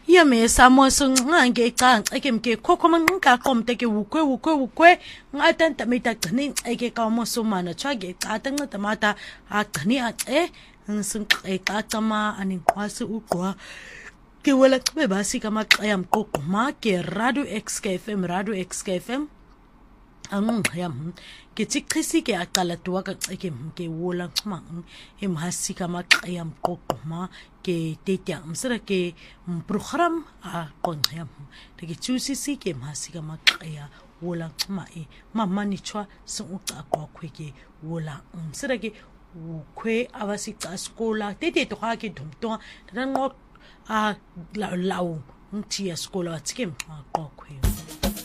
Ya me samo sungange can't eke mke kokomanka komteke wukwe ngatanta mita gcini eke kamosumana chage atanga tamata agcini nsun ecatama aninkwasi uqwa ke wela xibe basika amaqaya mqoqoma ke Radio XKFM angqyam ke tsiqisi ke aqala tuwa ka xeke ke wola xma emhasika amaqaya mqoqoma ke tetya msira ke program aqonqyam ke tsusisi ke mhasika amaqaya wola xma mama nichwa suqaqwa khweke wola msira ke ukwe abasica skola tete to ha ke dumto tanqo law ntia skola tsike mqaqo